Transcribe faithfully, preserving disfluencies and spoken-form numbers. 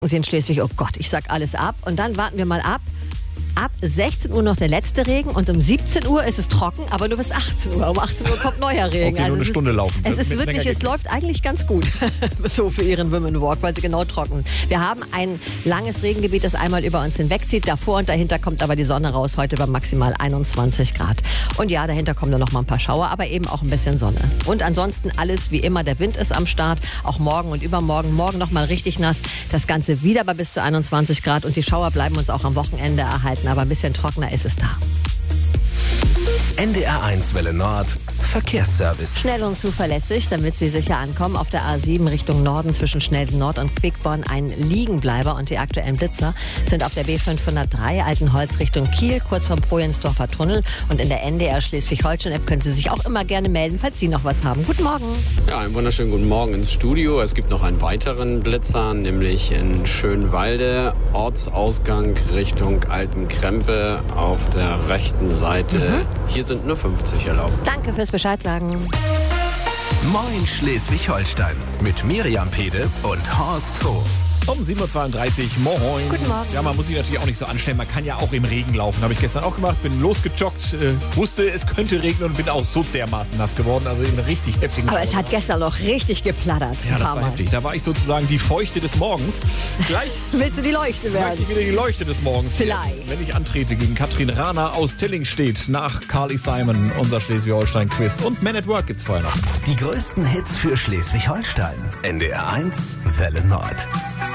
Sie in Schleswig, oh Gott, ich sag alles ab. Und dann warten wir mal ab. Ab sechzehn Uhr noch der letzte Regen und um siebzehn Uhr ist es trocken, aber nur bis achtzehn Uhr. Um achtzehn Uhr kommt neuer Regen. Okay, also nur eine es Stunde ist, laufen. Es ist Mit wirklich, länger es geht's. läuft eigentlich ganz gut. So für Ihren Women Walk, weil sie genau trocken. Wir haben ein langes Regengebiet, das einmal über uns hinwegzieht. Davor und dahinter kommt aber die Sonne raus, heute bei maximal einundzwanzig Grad. Und ja, dahinter kommen dann noch mal ein paar Schauer, aber eben auch ein bisschen Sonne. Und ansonsten alles wie immer, der Wind ist am Start, auch morgen und übermorgen. Morgen noch mal richtig nass, das Ganze wieder bei bis zu einundzwanzig Grad und die Schauer bleiben uns auch am Wochenende erhalten, aber ein bisschen trockener ist es da. N D R eins Welle Nord Verkehrsservice. Schnell und zuverlässig, damit Sie sicher ankommen. Auf der A sieben Richtung Norden zwischen Schnelsen Nord und Quickborn ein Liegenbleiber und die aktuellen Blitzer sind auf der B fünfhundertdrei Altenholz Richtung Kiel, kurz vom Projensdorfer Tunnel. Und in der N D R Schleswig-Holstein-App können Sie sich auch immer gerne melden, falls Sie noch was haben. Guten Morgen. Ja, einen wunderschönen guten Morgen ins Studio. Es gibt noch einen weiteren Blitzer, nämlich in Schönwalde, Ortsausgang Richtung Altenkrempe auf der rechten Seite. Mhm. Hier sind nur fünfzig erlaubt. Danke fürs Bescheid sagen. Moin Schleswig-Holstein mit Miriam Pede und Horst Hof. Um sieben Uhr zweiunddreißig, moin. Guten Morgen. Ja, man muss sich natürlich auch nicht so anstellen. Man kann ja auch im Regen laufen. Habe ich gestern auch gemacht. Bin losgejoggt, äh, wusste, es könnte regnen und bin auch so dermaßen nass geworden. Also in richtig heftigen Aber Schauer. es hat gestern noch richtig geplattert. Ja, ein das paar war Mal. heftig. Da war ich sozusagen die Feuchte des Morgens. Gleich Willst du die Leuchte möchte werden? ich wieder die Leuchte des Morgens. Vielleicht. Wenn ich antrete gegen Katrin Rahner aus Tillingstedt nach Carly Simon, unser Schleswig-Holstein-Quiz. Und Man at Work gibt's vorher noch. Die größten Hits für Schleswig-Holstein. N D R eins Welle Nord.